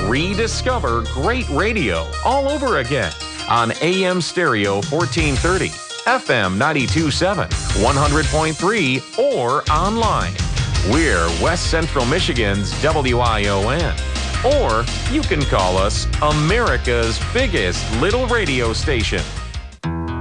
Rediscover great radio all over again on AM Stereo 1430, FM 92.7, 100.3, or online. We're West Central Michigan's WION. Or you can call us America's biggest little radio station.